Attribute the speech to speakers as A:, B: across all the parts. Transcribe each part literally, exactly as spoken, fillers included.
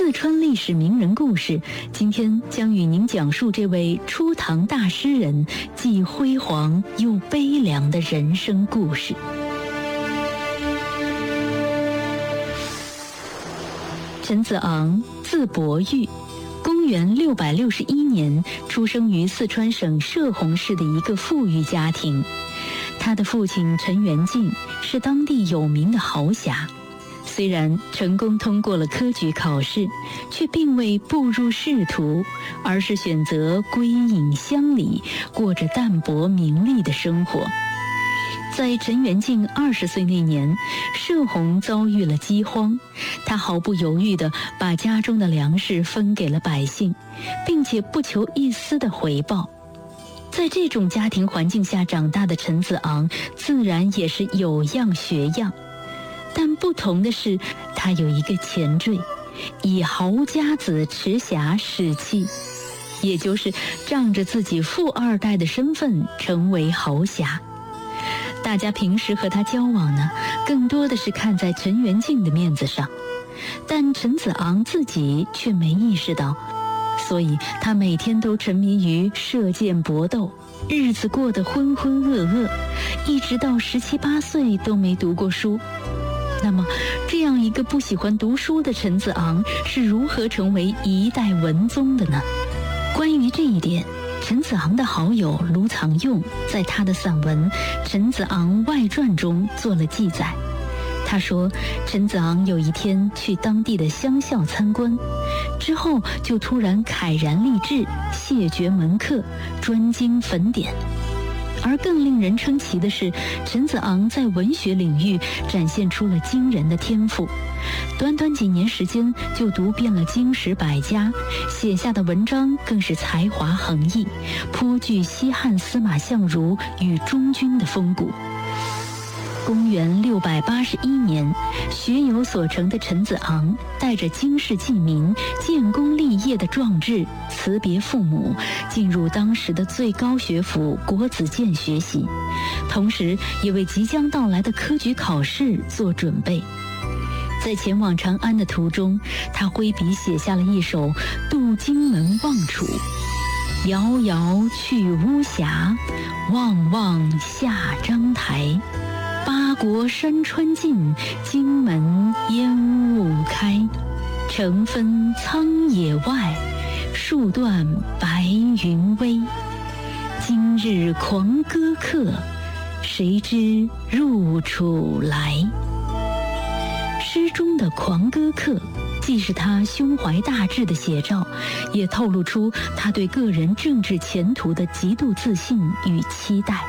A: 四川历史名人故事，今天将与您讲述这位初唐大诗人既辉煌又悲凉的人生故事。陈子昂，字伯玉，公元六百六十一年出生于四川省射洪市的一个富裕家庭。他的父亲陈元敬是当地有名的豪侠，虽然成功通过了科举考试，却并未步入仕途，而是选择归隐乡里，过着淡泊名利的生活。在陈元敬二十岁那年，射洪遭遇了饥荒，他毫不犹豫地把家中的粮食分给了百姓，并且不求一丝的回报。在这种家庭环境下长大的陈子昂，自然也是有样学样。但不同的是，他有一个前缀，以豪家子迟霞使气，也就是仗着自己富二代的身份成为豪侠。大家平时和他交往呢，更多的是看在陈元敬的面子上，但陈子昂自己却没意识到，所以他每天都沉迷于射箭搏斗，日子过得浑浑噩噩，一直到十七八岁都没读过书。那么，这样一个不喜欢读书的陈子昂是如何成为一代文宗的呢？关于这一点，陈子昂的好友卢藏用在他的散文《陈子昂外传》中做了记载。他说，陈子昂有一天去当地的乡校参观，之后就突然慨然立志，谢绝门客，专精粉点。而更令人称奇的是，陈子昂在文学领域展现出了惊人的天赋，短短几年时间就读遍了经史百家，写下的文章更是才华横溢，颇具西汉司马相如与中军的风骨。公元六百八十一年，学有所成的陈子昂带着经世济民、建功立业的壮志，辞别父母，进入当时的最高学府国子监学习，同时也为即将到来的科举考试做准备。在前往长安的途中，他挥笔写下了一首《渡荆门望楚》：遥遥去巫峡，望望下章台。八国山川尽，荆门烟雾开。城分苍野外，树断白云微。今日狂歌客，谁知入楚来？诗中的狂歌客既是他胸怀大志的写照，也透露出他对个人政治前途的极度自信与期待。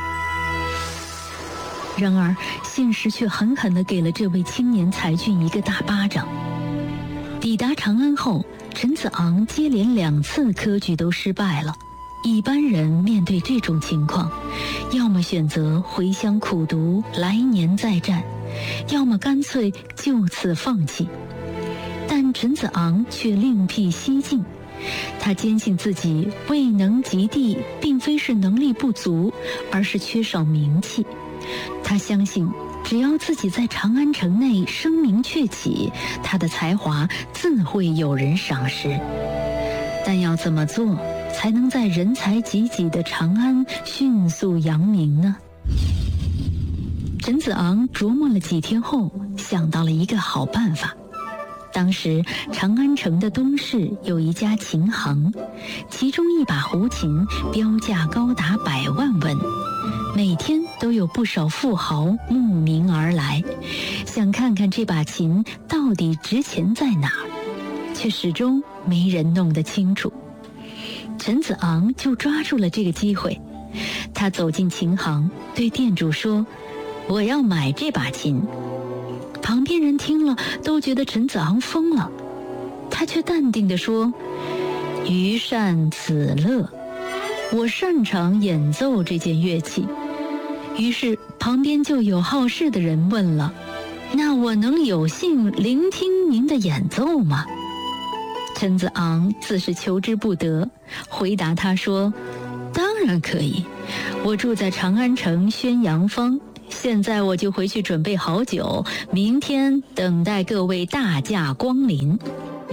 A: 然而，现实却狠狠地给了这位青年才俊一个大巴掌。抵达长安后，陈子昂接连两次科举都失败了。一般人面对这种情况，要么选择回乡苦读，来年再战，要么干脆就此放弃。但陈子昂却另辟蹊径，他坚信自己未能及第，并非是能力不足，而是缺少名气。他相信，只要自己在长安城内声名鹊起，他的才华自会有人赏识。但要怎么做，才能在人才济济的长安迅速扬名呢？陈子昂琢磨了几天后，想到了一个好办法。当时长安城的东市有一家琴行，其中一把胡琴标价高达百万文，每天都有不少富豪慕名而来，想看看这把琴到底值钱在哪儿，却始终没人弄得清楚。陈子昂就抓住了这个机会，他走进琴行，对店主说：“我要买这把琴。”旁边人听了都觉得陈子昂疯了，他却淡定地说：“余善此乐，我擅长演奏这件乐器。”于是旁边就有好事的人问了：“那我能有幸聆听您的演奏吗？”陈子昂自是求之不得，回答他说：“当然可以，我住在长安城宣阳坊，现在我就回去准备好酒，明天等待各位大驾光临。”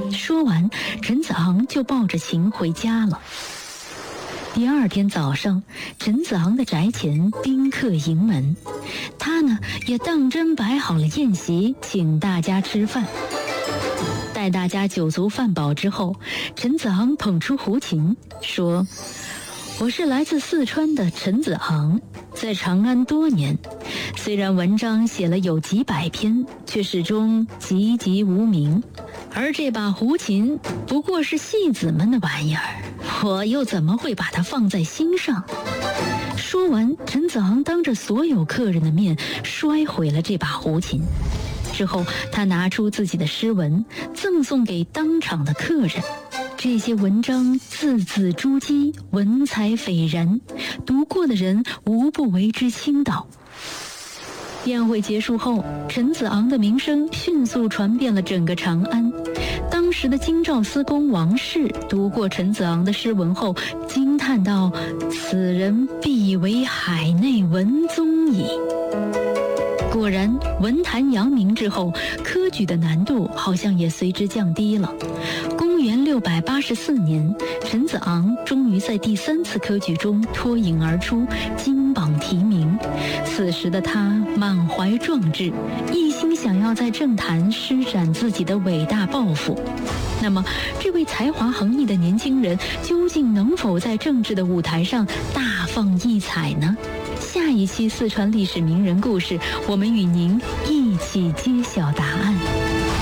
A: 说完，陈子昂就抱着琴回家了。第二天早上，陈子昂的宅前宾客迎门，他呢也当真摆好了宴席，请大家吃饭。待大家酒足饭饱之后，陈子昂捧出胡琴，说：“我是来自四川的陈子昂，在长安多年，虽然文章写了有几百篇，却始终籍籍无名。而这把胡琴不过是戏子们的玩意儿，我又怎么会把它放在心上？”说完，陈子昂当着所有客人的面摔毁了这把胡琴。之后，他拿出自己的诗文，赠送给当场的客人。这些文章字字珠玑，文采斐然，读过的人无不为之倾倒。宴会结束后，陈子昂的名声迅速传遍了整个长安。当时的京兆司公王氏读过陈子昂的诗文后，惊叹道：“此人必为海内文宗矣。”果然，文坛扬名之后，科举的难度好像也随之降低了。公元六百八十四年，陈子昂终于在第三次科举中脱颖而出，金榜题名。此时的他满怀壮志，一心想要在政坛施展自己的伟大抱负。那么，这位才华横溢的年轻人究竟能否在政治的舞台上大放异彩呢？下一期四川历史名人故事，我们与您一起揭晓答案。